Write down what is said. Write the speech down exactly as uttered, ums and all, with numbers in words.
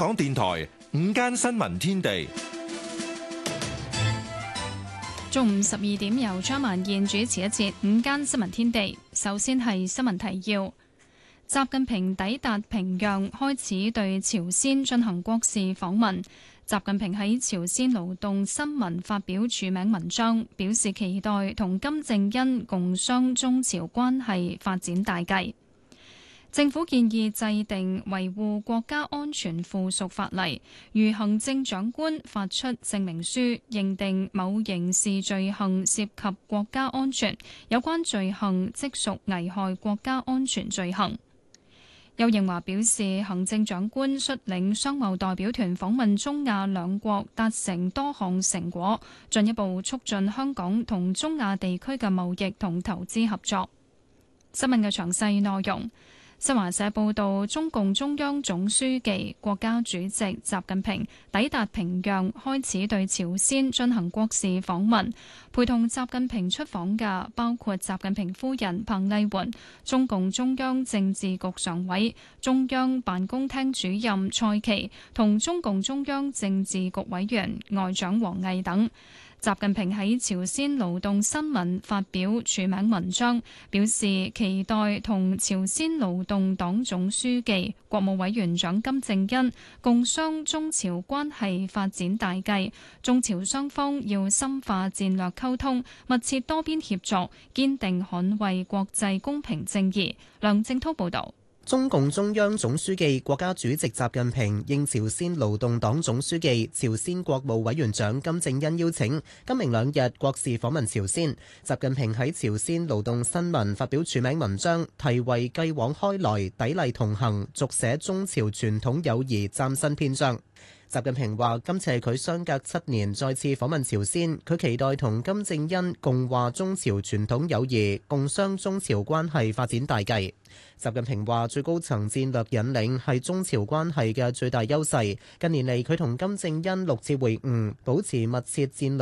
港電台午間新聞天地， 中午十二點由張曼燕主持一節午間新聞天地。首先係新聞提要：習近平抵達平壤，開始對朝鮮進行國事訪問。習近平喺朝鮮勞動新聞發表署名文章，表示期待同金正恩共商中朝關係發展大計。政府建議制定維護國家安全附屬法例，如行政長官發出證明書，認定某刑事罪行涉及國家安全，有關罪行即屬危害國家安全罪行。邱應華表示，行政長官率領商貿代表團訪問中亞兩國，達成多項成果，進一步促進香港同中亞地區嘅貿易同投資合作。新聞嘅詳細內容。新華社報道，中共中央總書記、國家主席習近平抵達平壤，開始對朝鮮進行國事訪問。陪同習近平出訪嘅包括習近平夫人彭麗媛、中共中央政治局常委、中央辦公廳主任蔡奇同中共中央政治局委員外長王毅等。習近平喺朝鮮勞動新聞發表署名文章，表示期待同朝鮮勞動黨總書記、國務委員長金正恩共商中朝關係發展大計，中朝雙方要深化戰略溝通，密切多邊協作，堅定捍衛國際公平正義。梁正濤報道。 中共中央總書記、國家主席習近平應朝鮮勞動黨總書記、朝鮮國務委員長金正恩邀請，今明兩日國事訪問朝鮮。習近平喺朝鮮勞動新聞發表署名文章，題為《繼往開來，砥礪同行》，續寫中朝傳統友誼嶄新篇章。習近平話：今次係佢相隔七年再次訪問朝鮮，佢期待同金正恩共話中朝傳統友誼，共商中朝關係發展大計。習近平話：最高層戰略引領係中朝關係嘅最大優勢。近年嚟，佢同金正恩六次會晤，保持密切戰略